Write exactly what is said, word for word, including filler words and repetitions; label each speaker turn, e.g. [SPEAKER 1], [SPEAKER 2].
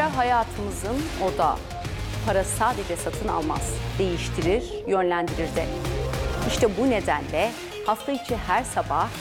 [SPEAKER 1] Para hayatımızın odağı. Para sadece satın almaz, değiştirir, yönlendirir de. İşte bu nedenle hafta içi her sabah